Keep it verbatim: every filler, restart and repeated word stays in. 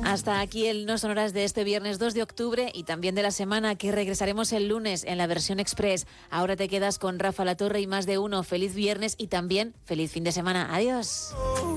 Hasta aquí el No Sonoras de este viernes dos de octubre y también de la semana, que regresaremos el lunes en la versión express. Ahora te quedas con Rafa La Torre y Más de Uno. Feliz viernes y también feliz fin de semana. Adiós.